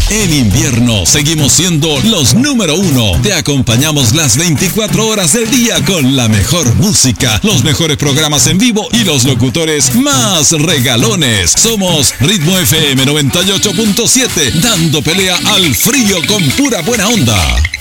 En invierno seguimos siendo los número 1. Te acompañamos las 24 horas del día con la mejor música, los mejores programas en vivo y los locutores más regalones. Somos Ritmo FM 98.7, dando pelea al frío con pura buena onda.